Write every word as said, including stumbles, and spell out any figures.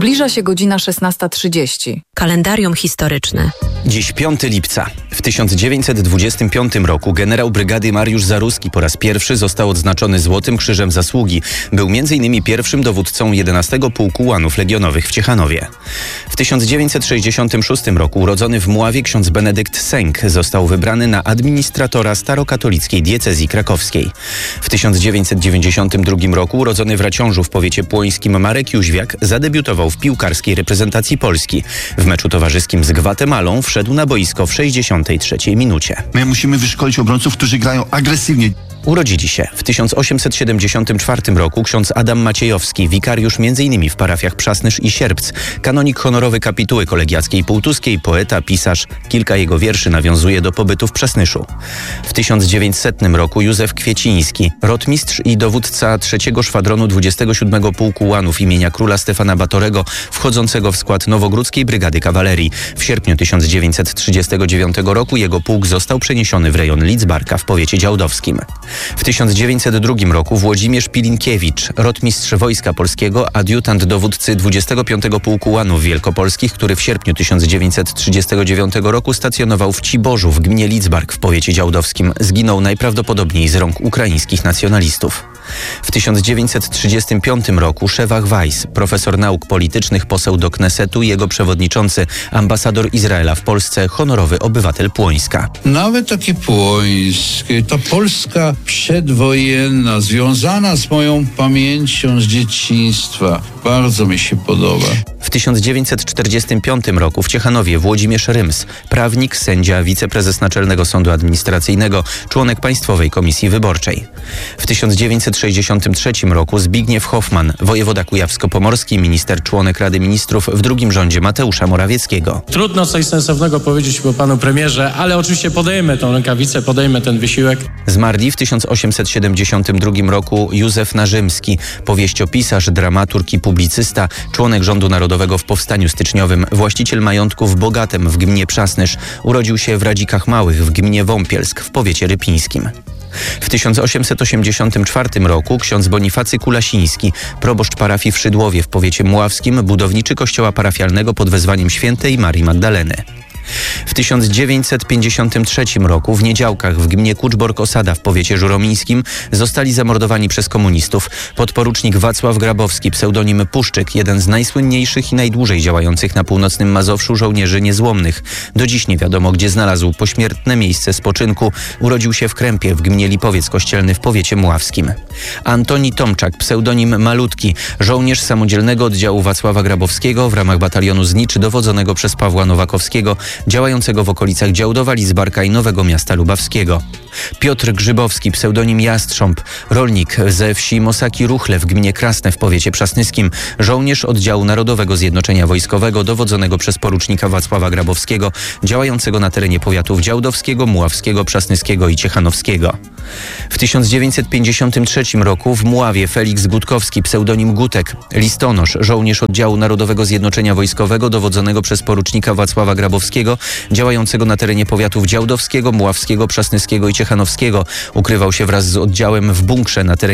Zbliża się godzina szesnasta trzydzieści. Kalendarium historyczne. Dziś piątego lipca. W tysiąc dziewięćset dwudziestym piątym roku generał brygady Mariusz Zaruski po raz pierwszy został odznaczony Złotym Krzyżem Zasługi. Był między innymi pierwszym dowódcą jedenastego Pułku Łanów Legionowych w Ciechanowie. W tysiąc dziewięćset sześćdziesiątym szóstym roku urodzony w Mławie ksiądz Benedykt Sęk został wybrany na administratora starokatolickiej diecezji krakowskiej. W tysiąc dziewięćset dziewięćdziesiątym drugim roku urodzony w Raciążu w powiecie płońskim Marek Jóźwiak zadebiutował w piłkarskiej reprezentacji Polski. W meczu towarzyskim z Gwatemalą wszedł na boisko w sześćdziesiątej trzeciej minucie. My musimy wyszkolić obrońców, którzy grają agresywnie. Urodzili się w tysiąc osiemset siedemdziesiątym czwartym roku ksiądz Adam Maciejowski, wikariusz między innymi w parafiach Przasnysz i Sierpc, kanonik honorowy kapituły kolegiackiej półtuskiej, poeta, pisarz. Kilka jego wierszy nawiązuje do pobytu w Przasnyszu. W tysiąc dziewięćsetnym roku Józef Kwieciński, rotmistrz i dowódca trzeciego szwadronu dwudziestego siódmego Pułku Łanów imienia króla Stefana Batorego, wchodzącego w skład Nowogródzkiej Brygady Kawalerii. W sierpniu tysiąc dziewięćset trzydziestego dziewiątego roku jego pułk został przeniesiony w rejon Lidzbarka w powiecie działdowskim. W tysiąc dziewięćset drugim roku Włodzimierz Pilinkiewicz, rotmistrz Wojska Polskiego, adiutant dowódcy dwudziestego piątego Pułku Łanów Wielkopolskich, który w sierpniu tysiąc dziewięćset trzydziestego dziewiątego roku stacjonował w Ciborzu w gminie Lidzbark w powiecie działdowskim. Zginął najprawdopodobniej z rąk ukraińskich nacjonalistów. W tysiąc dziewięćset trzydziestym piątym roku Szewach Weiss, profesor nauk politycznych, poseł do Knesetu, jego przewodniczący, ambasador Izraela w Polsce, honorowy obywatel Płońska. Nawet takie płońskie, ta Polska przedwojenna, związana z moją pamięcią z dzieciństwa, bardzo mi się podoba. W tysiąc dziewięćset czterdziestym piątym roku w Ciechanowie Włodzimierz Ryms, prawnik, sędzia, wiceprezes Naczelnego Sądu Administracyjnego, członek Państwowej Komisji Wyborczej. W tysiąc dziewięćset sześćdziesiątym trzecim roku Zbigniew Hoffman, wojewoda kujawsko-pomorski, minister, członek Rady Ministrów w drugim rządzie Mateusza Morawieckiego. Trudno coś sensownego powiedzieć po panu premierze, ale oczywiście podejmę tą rękawicę, podejmę ten wysiłek. Zmarli w tysiąc osiemset siedemdziesiątym drugim roku Józef Narzymski, powieściopisarz, dramaturg i publicysta, członek Rządu Narodowego w Powstaniu Styczniowym, właściciel majątku w Bogatem w gminie Przasnysz. Urodził się w Radzikach Małych w gminie Wąpielsk w powiecie rypińskim. W tysiąc osiemset osiemdziesiątym czwartym roku ksiądz Bonifacy Kulasiński, proboszcz parafii w Szydłowie w powiecie mławskim, budowniczy kościoła parafialnego pod wezwaniem świętej Marii Magdaleny. W tysiąc dziewięćset pięćdziesiątym trzecim roku w Niedziałkach w gminie Kuczbork-Osada w powiecie żuromińskim zostali zamordowani przez komunistów podporucznik Wacław Grabowski, pseudonim Puszczyk, jeden z najsłynniejszych i najdłużej działających na północnym Mazowszu żołnierzy niezłomnych. Do dziś nie wiadomo, gdzie znalazł pośmiertne miejsce spoczynku. Urodził się w Krępie w gminie Lipowiec Kościelny w powiecie mławskim. Antoni Tomczak, pseudonim Malutki, żołnierz samodzielnego oddziału Wacława Grabowskiego w ramach batalionu Znicz dowodzonego przez Pawła Nowakowskiego, działającego w okolicach Działdowa, Lidzbarka i Nowego Miasta Lubawskiego. Piotr Grzybowski, pseudonim Jastrząb, rolnik ze wsi Mosaki Ruchle w gminie Krasne w powiecie przasnyskim, żołnierz oddziału Narodowego Zjednoczenia Wojskowego dowodzonego przez porucznika Wacława Grabowskiego, działającego na terenie powiatów działdowskiego, mławskiego, przasnyskiego i ciechanowskiego. W tysiąc dziewięćset pięćdziesiątym trzecim roku w Mławie Feliks Gutkowski, pseudonim Gutek, listonosz, żołnierz oddziału Narodowego Zjednoczenia Wojskowego dowodzonego przez porucznika Wacława Grabowskiego, działającego na terenie powiatów działdowskiego, mławskiego, przasnyskiego i ciechanowskiego. Ukrywał się wraz z oddziałem w bunkrze na terenie